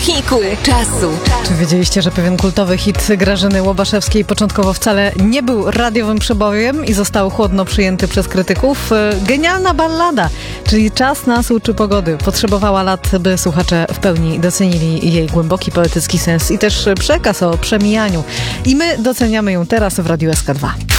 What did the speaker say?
Piku czasu. Czy wiedzieliście, że pewien kultowy hit Grażyny Łobaszewskiej początkowo wcale nie był radiowym przebojem i został chłodno przyjęty przez krytyków? Genialna ballada, czyli Czas nas uczy pogody. Potrzebowała lat, by słuchacze w pełni docenili jej głęboki poetycki sens i też przekaz o przemijaniu. I my doceniamy ją teraz w Radiu SK2.